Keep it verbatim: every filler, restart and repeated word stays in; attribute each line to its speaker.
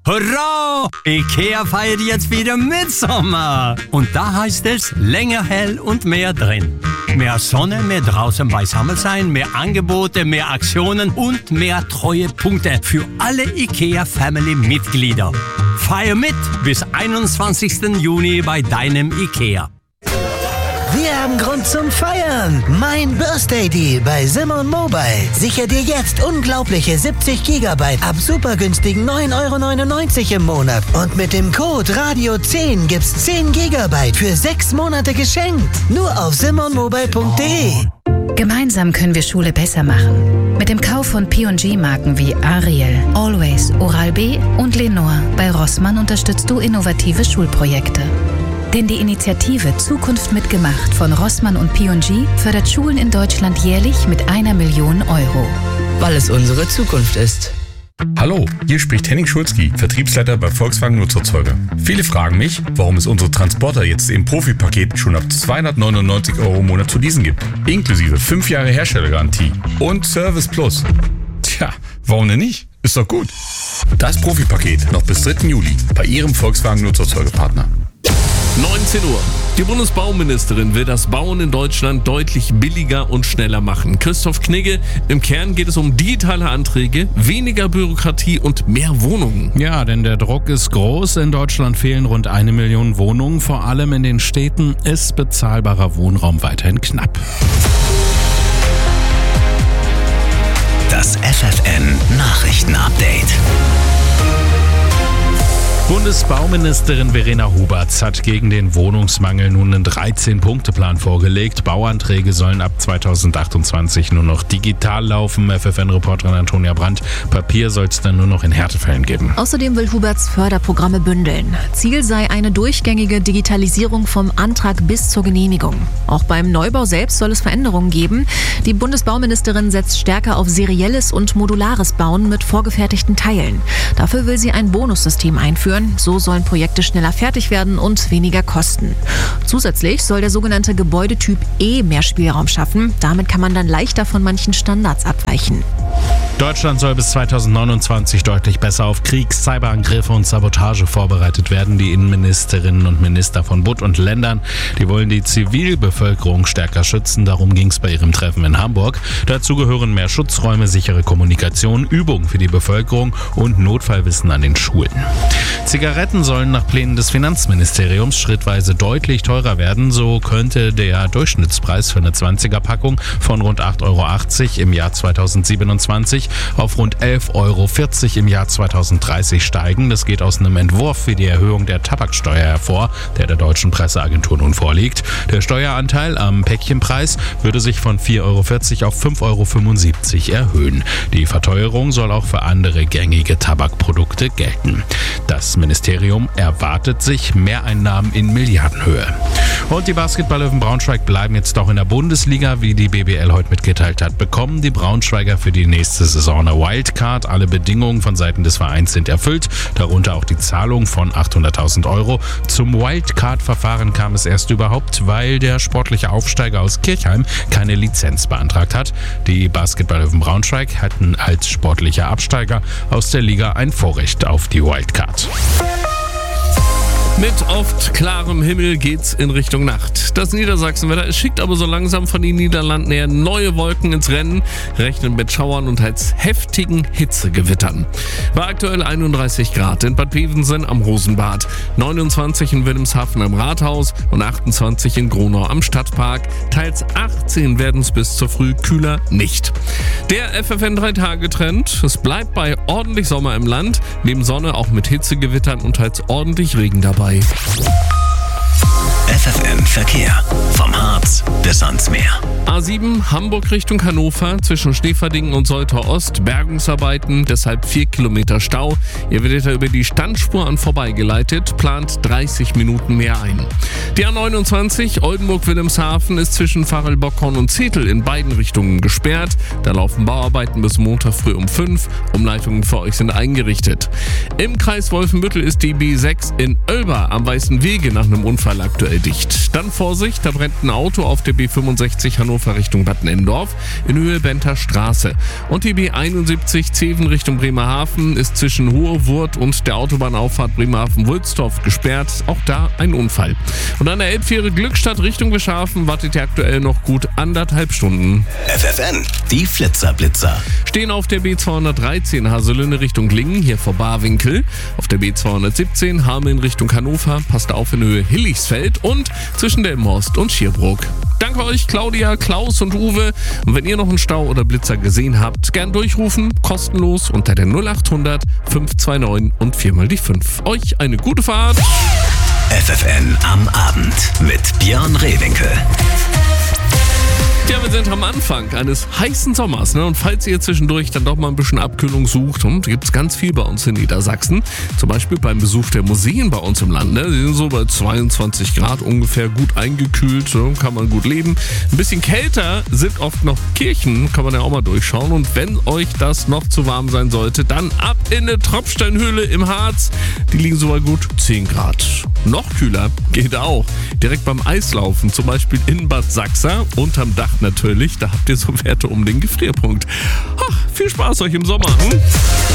Speaker 1: Hurra! IKEA feiert jetzt wieder Mitsommer. Und da heißt es länger hell und mehr drin. Mehr Sonne, mehr draußen beisammen sein, mehr Angebote, mehr Aktionen und mehr Treuepunkte für alle IKEA-Family-Mitglieder. Feier mit bis einundzwanzigsten Juni bei deinem IKEA.
Speaker 2: Wir haben Grund zum Feiern. Mein Birthday Deal bei Simon Mobile. Sicher dir jetzt unglaubliche siebzig Gigabyte ab super günstigen neun Euro neunundneunzig im Monat. Und mit dem Code Radio zehn gibt's zehn Gigabyte für sechs Monate geschenkt. Nur auf simon mobile punkt de.
Speaker 3: Gemeinsam können wir Schule besser machen. Mit dem Kauf von P und G-Marken wie Ariel, Always, Oral-B und Lenore bei Rossmann unterstützt du innovative Schulprojekte. Denn die Initiative Zukunft mitgemacht von Rossmann und P und G fördert Schulen in Deutschland jährlich mit einer Million Euro.
Speaker 4: Weil es unsere Zukunft ist.
Speaker 5: Hallo, hier spricht Henning Schulzki, Vertriebsleiter bei Volkswagen Nutzerzeuger. Viele fragen mich, warum es unsere Transporter jetzt im Profipaket schon ab zweihundertneunundneunzig Euro im Monat zu leasen gibt. Inklusive fünf Jahre Herstellergarantie und Service Plus. Tja, warum denn nicht? Ist doch gut. Das Profipaket noch bis dritten Juli bei Ihrem Volkswagen Nutzerzeugerpartner.
Speaker 6: neunzehn Uhr. Die Bundesbauministerin will das Bauen in Deutschland deutlich billiger und schneller machen. Christoph Knigge, im Kern geht es um digitale Anträge, weniger Bürokratie und mehr Wohnungen.
Speaker 7: Ja, denn der Druck ist groß. In Deutschland fehlen rund eine Million Wohnungen. Vor allem in den Städten ist bezahlbarer Wohnraum weiterhin knapp.
Speaker 8: Das F F N Nachrichtenupdate.
Speaker 7: Bundesbauministerin Verena Huberts hat gegen den Wohnungsmangel nun einen dreizehn-Punkte-Plan vorgelegt. Bauanträge sollen ab zweitausendachtundzwanzig nur noch digital laufen. F F N-Reporterin Antonia Brandt. Papier soll es dann nur noch in Härtefällen geben.
Speaker 9: Außerdem will Huberts Förderprogramme bündeln. Ziel sei eine durchgängige Digitalisierung vom Antrag bis zur Genehmigung. Auch beim Neubau selbst soll es Veränderungen geben. Die Bundesbauministerin setzt stärker auf serielles und modulares Bauen mit vorgefertigten Teilen. Dafür will sie ein Bonussystem einführen. So sollen Projekte schneller fertig werden und weniger kosten. Zusätzlich soll der sogenannte Gebäudetyp E mehr Spielraum schaffen. Damit kann man dann leichter von manchen Standards abweichen.
Speaker 7: Deutschland soll bis zweitausendneunundzwanzig deutlich besser auf Kriegs-, Cyberangriffe und Sabotage vorbereitet werden. Die Innenministerinnen und Minister von Bund und Ländern, die wollen die Zivilbevölkerung stärker schützen. Darum ging es bei ihrem Treffen in Hamburg. Dazu gehören mehr Schutzräume, sichere Kommunikation, Übungen für die Bevölkerung und Notfallwissen an den Schulen. Zigaretten sollen nach Plänen des Finanzministeriums schrittweise deutlich teurer werden. So könnte der Durchschnittspreis für eine zwanziger-Packung von rund acht Euro achtzig im Jahr zweitausendsiebenundzwanzig auf rund elf Euro vierzig im Jahr zweitausenddreißig steigen. Das geht aus einem Entwurf für die Erhöhung der Tabaksteuer hervor, der der deutschen Presseagentur nun vorliegt. Der Steueranteil am Päckchenpreis würde sich von vier Euro vierzig auf fünf Euro fünfundsiebzig erhöhen. Die Verteuerung soll auch für andere gängige Tabakprodukte gelten. Das Ministerium erwartet sich Mehreinnahmen in Milliardenhöhe. Und die Basketballlöwen Braunschweig bleiben jetzt doch in der Bundesliga. Wie die B B L heute mitgeteilt hat, bekommen die Braunschweiger für die nächste Saison eine Wildcard. Alle Bedingungen von Seiten des Vereins sind erfüllt, darunter auch die Zahlung von achthunderttausend Euro. Zum Wildcard-Verfahren kam es erst überhaupt, weil der sportliche Aufsteiger aus Kirchheim keine Lizenz beantragt hat. Die Basketballlöwen Braunschweig hatten als sportlicher Absteiger aus der Liga ein Vorrecht auf die Wildcard.
Speaker 6: Mit oft klarem Himmel geht's in Richtung Nacht. Das Niedersachsenwetter, es schickt aber so langsam von den Niederlanden her neue Wolken ins Rennen, rechnen mit Schauern und teils heftigen Hitzegewittern. Bei aktuell einunddreißig Grad in Bad Bevensen am Rosenbad, neunundzwanzig in Wilhelmshaven am Rathaus und achtundzwanzig in Gronau am Stadtpark. Teils achtzehn werden es bis zur Früh kühler nicht. Der F F N drei Tage Trend, es bleibt bei ordentlich Sommer im Land, neben Sonne auch mit Hitzegewittern und teils ordentlich Regen dabei.
Speaker 8: F F N Verkehr. Vom Harz bis ans Meer.
Speaker 6: A sieben Hamburg Richtung Hannover zwischen Schneeverdingen und Soltau Ost. Bergungsarbeiten, deshalb vier Kilometer Stau. Ihr werdet da über die Standspur an vorbeigeleitet, plant dreißig Minuten mehr ein. Die A neunundzwanzig Oldenburg-Wilhelmshaven ist zwischen Varel-Bockhorn und Zetel in beiden Richtungen gesperrt. Da laufen Bauarbeiten bis Montag früh um fünf. Umleitungen für euch sind eingerichtet. Im Kreis Wolfenbüttel ist die B sechs in Oelba am Weißen Wege nach einem Unfall aktuell dicht. Dann Vorsicht, da brennt ein Auto auf der B fünfundsechzig Hannover Richtung Bad Nennendorf in Höhe Benter Straße. Und die B einundsiebzig Zeven Richtung Bremerhaven ist zwischen Hohe Wurt und der Autobahnauffahrt Bremerhaven-Wulstorf gesperrt. Auch da ein Unfall. Und an der Elbfähre Glückstadt Richtung Wischhafen wartet ihr aktuell noch gut anderthalb Stunden.
Speaker 8: F F N, die Flitzerblitzer.
Speaker 6: Stehen auf der B zweihundertdreizehn Haselünne Richtung Lingen, hier vor Barwinkel. Auf der B zweihundertsiebzehn Hameln Richtung Hannover, passt auf in Höhe Hillichsfeld und zwischen Delmenhorst und Schierbrook. Danke euch, Claudia, Klaus und Uwe. Und wenn ihr noch einen Stau oder Blitzer gesehen habt, gern durchrufen, kostenlos unter der null acht hundert fünf zwei neun und viermal die fünf. Euch eine gute Fahrt.
Speaker 8: F F N am Abend mit Björn Rehwinkel.
Speaker 6: Ja, wir sind am Anfang eines heißen Sommers, ne? Und falls ihr zwischendurch dann doch mal ein bisschen Abkühlung sucht, und gibt es ganz viel bei uns in Niedersachsen, zum Beispiel beim Besuch der Museen bei uns im Land, ne? Die sind so bei zweiundzwanzig Grad ungefähr, gut eingekühlt, ne? Kann man gut leben. Ein bisschen kälter sind oft noch Kirchen, kann man ja auch mal durchschauen. Und wenn euch das noch zu warm sein sollte, dann ab in eine Tropfsteinhöhle im Harz. Die liegen so bei gut zehn Grad. Noch kühler geht auch. Direkt beim Eislaufen, zum Beispiel in Bad Sachsa, unterm Dach natürlich, da habt ihr so Werte um den Gefrierpunkt. Ach, viel Spaß euch im Sommer. Hm?